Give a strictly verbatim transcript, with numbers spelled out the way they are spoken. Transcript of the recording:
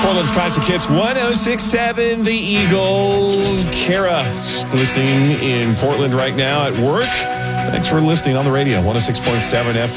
Portland's Classic Hits, one oh six point seven, The Eagle. Kara, listening in Portland right now at work. Thanks for listening on the radio, one oh six point seven F M.